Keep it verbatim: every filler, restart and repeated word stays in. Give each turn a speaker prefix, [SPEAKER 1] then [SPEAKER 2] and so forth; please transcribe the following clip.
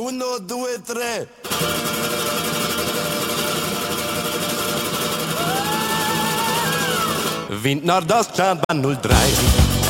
[SPEAKER 1] Uno, due, tre. Wind Nordost, vanno il drive.